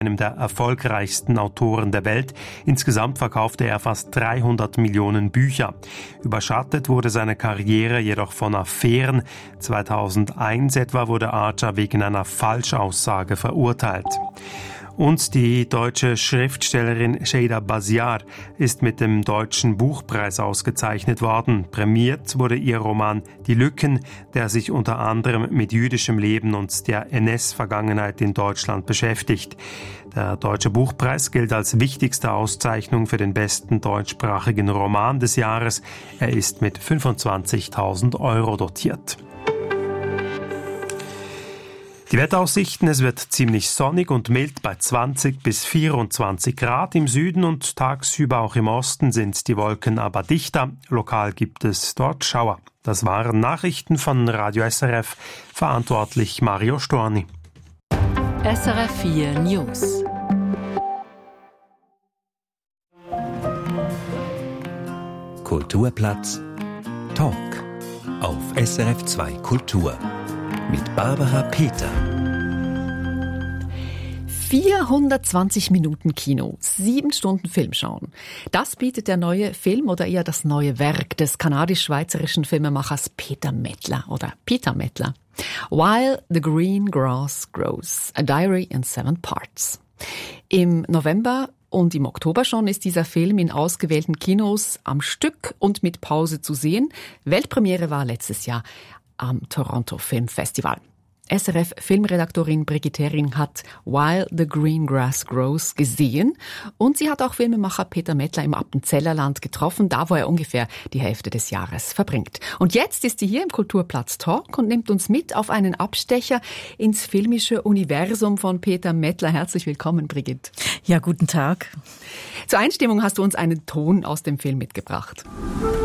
einem der erfolgreichsten Autoren der Welt. Insgesamt verkaufte er fast 300 Millionen Bücher. Überschattet wurde seine Karriere jedoch von Affären. 2001 etwa wurde Archer wegen einer Falschaussage verurteilt. Und die deutsche Schriftstellerin Şeyda Baziar ist mit dem Deutschen Buchpreis ausgezeichnet worden. Prämiert wurde ihr Roman Die Lücken, der sich unter anderem mit jüdischem Leben und der NS-Vergangenheit in Deutschland beschäftigt. Der Deutsche Buchpreis gilt als wichtigste Auszeichnung für den besten deutschsprachigen Roman des Jahres. Er ist mit 25.000 € dotiert. Die Wetteraussichten: Es wird ziemlich sonnig und mild bei 20 bis 24 Grad im Süden und tagsüber auch im Osten sind die Wolken aber dichter. Lokal gibt es dort Schauer. Das waren Nachrichten von Radio SRF, verantwortlich Mario Storni. SRF 4 News. Kulturplatz Talk auf SRF 2 Kultur mit Barbara Peter. 420 Minuten Kino, 7 Stunden Film schauen. Das bietet der neue Film oder eher das neue Werk des kanadisch-schweizerischen Filmemachers Peter Mettler. While the Green Grass Grows, a Diary in 7 Parts. Im November und im Oktober schon ist dieser Film in ausgewählten Kinos am Stück und mit Pause zu sehen. Weltpremiere war letztes Jahr am Toronto Film Festival. SRF-Filmredaktorin Brigitte Hering hat While the Green Grass Grows gesehen und sie hat auch Filmemacher Peter Mettler im Appenzellerland getroffen, da wo er ungefähr die Hälfte des Jahres verbringt. Und jetzt ist sie hier im Kulturplatz Talk und nimmt uns mit auf einen Abstecher ins filmische Universum von Peter Mettler. Herzlich willkommen, Ja, guten Tag. Zur Einstimmung hast du uns einen Ton aus dem Film mitgebracht.